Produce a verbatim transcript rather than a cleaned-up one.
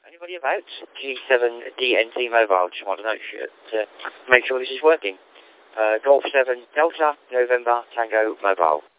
Anybody about? G seven D N T Mobile. Just want to know, to make sure this is working. Uh, Golf seven Delta November Tango Mobile.